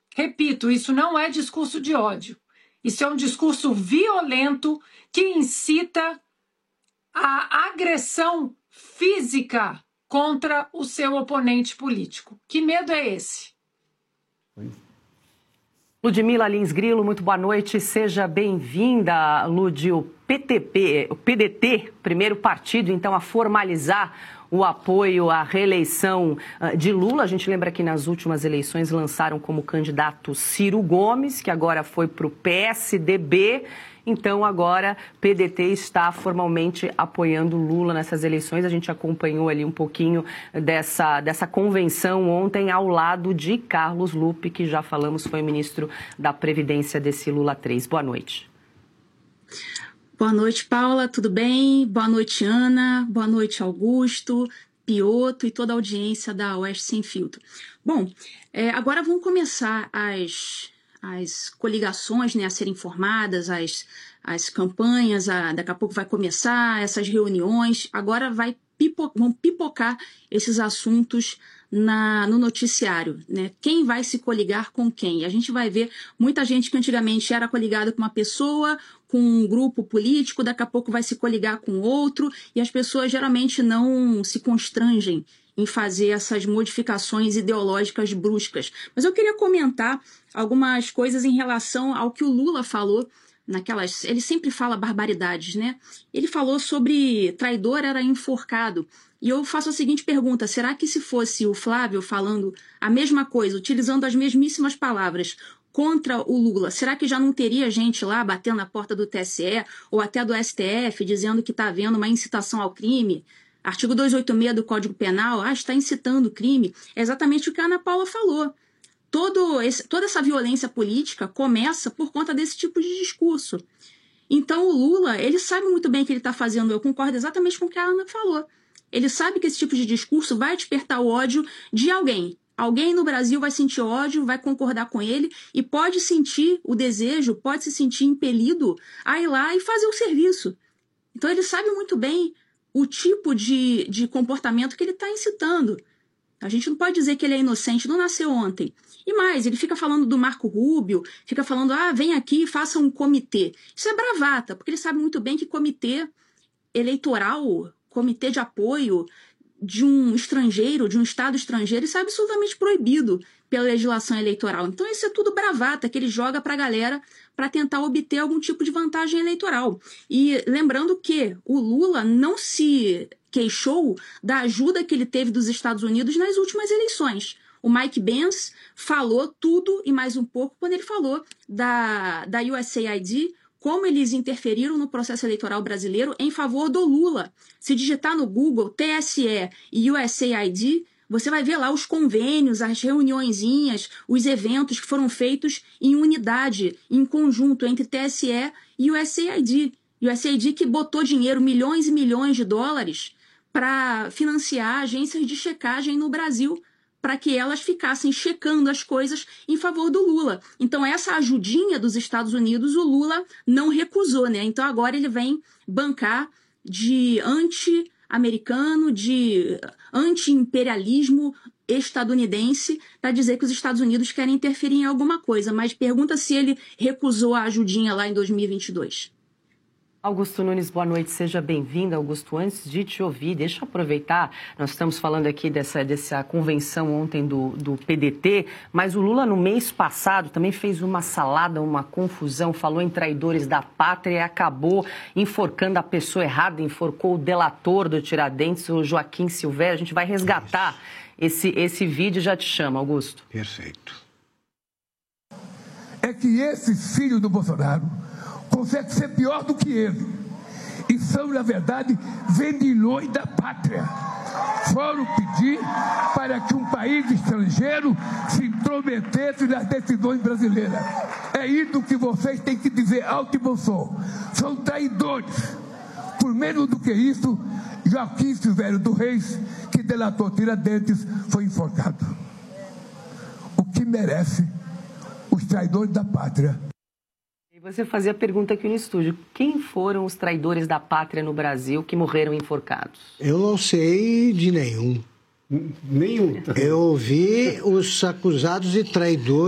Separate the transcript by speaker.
Speaker 1: Repito, isso não é discurso de ódio. Isso é um discurso violento que incita a agressão física contra o seu oponente político. Que medo é esse?
Speaker 2: Ludmila Lins Grilo, muito boa noite. Seja bem-vinda, Ludi. O PDT, primeiro partido, então, a formalizar o apoio à reeleição de Lula. A gente lembra que nas últimas eleições lançaram como candidato Ciro Gomes, que agora foi para o PSDB. Então, agora, PDT está formalmente apoiando Lula nessas eleições. A gente acompanhou ali um pouquinho dessa convenção ontem ao lado de Carlos Lupe, que já falamos foi ministro da Previdência desse Lula 3. Boa noite.
Speaker 3: Boa noite, Paula, tudo bem? Boa noite, Ana. Boa noite, Augusto, Pioto e toda a audiência da Oeste Sem Filtro. Bom, agora vão começar as coligações, né, a serem formadas, as campanhas, daqui a pouco vai começar essas reuniões, agora vão pipocar esses assuntos no noticiário, né? Quem vai se coligar com quem? A gente vai ver muita gente que antigamente era coligada com uma pessoa, com um grupo político, daqui a pouco vai se coligar com outro, e as pessoas geralmente não se constrangem em fazer essas modificações ideológicas bruscas. Mas eu queria comentar algumas coisas em relação ao que o Lula falou ele sempre fala barbaridades, né? Ele falou sobre traidor era enforcado. E eu faço a seguinte pergunta, será que se fosse o Flávio falando a mesma coisa, utilizando as mesmíssimas palavras contra o Lula, será que já não teria gente lá batendo na porta do TSE ou até do STF dizendo que está havendo uma incitação ao crime? Artigo 286 do Código Penal, está incitando o crime. É exatamente o que a Ana Paula falou. Toda essa violência política começa por conta desse tipo de discurso. Então o Lula, ele sabe muito bem o que ele está fazendo, eu concordo exatamente com o que a Ana falou. Ele sabe que esse tipo de discurso vai despertar o ódio de alguém. Alguém no Brasil vai sentir ódio, vai concordar com ele e pode sentir o desejo, pode se sentir impelido a ir lá e fazer o serviço. Então ele sabe muito bem o tipo de comportamento que ele está incitando. A gente não pode dizer que ele é inocente, não nasceu ontem. E mais, ele fica falando do Marco Rubio, fica falando, vem aqui e faça um comitê. Isso é bravata, porque ele sabe muito bem que comitê eleitoral, comitê de apoio de um estrangeiro, de um Estado estrangeiro, isso é absolutamente proibido pela legislação eleitoral. Então isso é tudo bravata que ele joga para a galera para tentar obter algum tipo de vantagem eleitoral. E lembrando que o Lula não se queixou da ajuda que ele teve dos Estados Unidos nas últimas eleições. O Mike Pence falou tudo e mais um pouco quando ele falou da USAID, como eles interferiram no processo eleitoral brasileiro em favor do Lula. Se digitar no Google TSE e USAID, você vai ver lá os convênios, as reuniõezinhas, os eventos que foram feitos em unidade, em conjunto entre TSE e USAID. USAID que botou dinheiro, milhões e milhões de dólares, para financiar agências de checagem no Brasil, para que elas ficassem checando as coisas em favor do Lula. Então, essa ajudinha dos Estados Unidos, o Lula não recusou, né? Então, agora ele vem bancar de anti-americano, de anti-imperialismo estadunidense, para dizer que os Estados Unidos querem interferir em alguma coisa. Mas pergunta se ele recusou a ajudinha lá em 2022.
Speaker 2: Augusto Nunes, boa noite, seja bem-vindo. Augusto, antes de te ouvir, deixa eu aproveitar, nós estamos falando aqui dessa convenção ontem do PDT, mas o Lula no mês passado também fez uma salada, uma confusão, falou em traidores da pátria e acabou enforcando a pessoa errada, enforcou o delator do Tiradentes, o Joaquim Silveira. A gente vai resgatar esse vídeo e já te chamo, Augusto.
Speaker 4: Perfeito. É que esse filho do Bolsonaro consegue ser pior do que ele. E são, na verdade, vendilhões da pátria. Foram pedir para que um país estrangeiro se intrometesse nas decisões brasileiras. É isso que vocês têm que dizer alto e bom som. São traidores. Por menos do que isso, Joaquim Silvério do Reis, que delatou Tiradentes, foi enforcado. O que merece os traidores da pátria.
Speaker 2: Você fazia a pergunta aqui no estúdio. Quem foram os traidores da pátria no Brasil que morreram enforcados?
Speaker 5: Eu não sei de nenhum.
Speaker 6: Nenhum.
Speaker 5: Eu ouvi os acusados de traidores